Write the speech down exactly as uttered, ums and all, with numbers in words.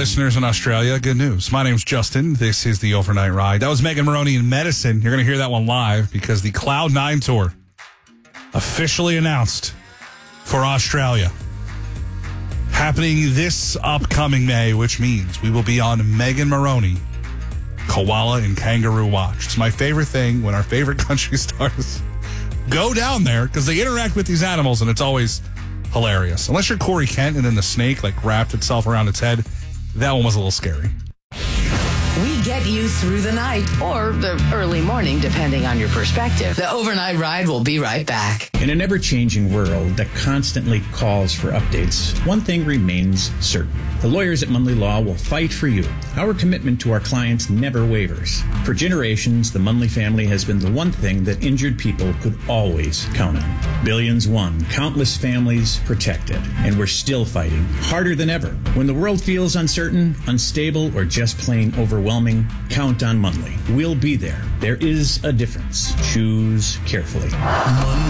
listeners in Australia, good news. My name's Justin. This is the Overnight Ride. That was Megan Maroney in Medicine. You're going to hear that one live because the Cloud nine Tour officially announced for Australia. Happening this upcoming May, which means we will be on Megan Maroney Koala and Kangaroo Watch. It's my favorite thing when our favorite country stars go down there because they interact with these animals, and it's always hilarious. Unless you're Corey Kent and then the snake like wrapped itself around its head. That one was a little scary. We get you through the night or the early morning, depending on your perspective. The Overnight Ride will be right back. In an ever-changing world that constantly calls for updates, one thing remains certain. The lawyers at Munley Law will fight for you. Our commitment to our clients never wavers. For generations, the Munley family has been the one thing that injured people could always count on. Billions won, countless families protected, and we're still fighting harder than ever. When the world feels uncertain, unstable, or just plain overwhelming, count on Munley. We'll be there. There is a difference. Choose carefully. Munley